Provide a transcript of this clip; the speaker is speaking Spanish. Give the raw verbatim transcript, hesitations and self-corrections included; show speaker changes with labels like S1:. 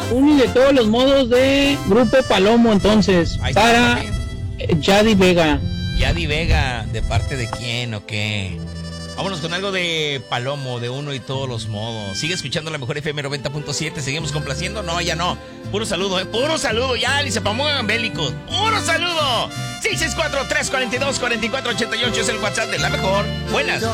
S1: uno y de todos los modos de Grupo Palomo, entonces,
S2: Ahí está,
S1: para
S2: papi.
S1: eh, Yadi Vega.
S2: Yadi Vega, ¿de parte de quién o qué? Vámonos con algo de Palomo, de uno y todos los modos. Sigue escuchando la mejor F M noventa punto siete. ¿Seguimos complaciendo? No, ya no. Puro saludo, ¿eh? Puro saludo. Ya, ni se pongan bélicos. ¡Puro saludo! seis seis cuatro, tres cuatro dos, cuatro cuatro ocho ocho es el WhatsApp de la mejor. Buenas.